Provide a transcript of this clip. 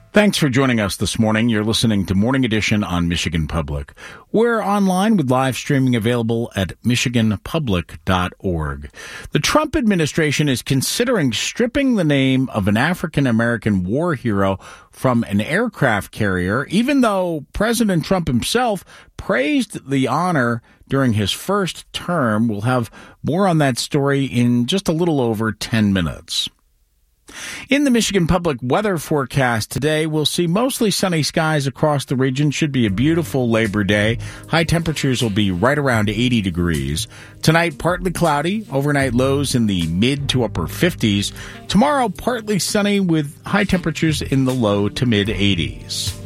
Thanks for joining us this morning. You're listening to Morning Edition on Michigan Public. We're online with live streaming available at michiganpublic.org. The Trump administration is considering stripping the name of an African-American war hero from an aircraft carrier, even though President Trump himself praised the honor during his first term. We'll have more on that story in just a little over 10 minutes. In the Michigan Public weather forecast today, we'll see mostly sunny skies across the region. Should be a beautiful Labor Day. High temperatures will be right around 80 degrees. Tonight, partly cloudy. Overnight lows in the mid to upper 50s. Tomorrow, partly sunny with high temperatures in the low to mid 80s.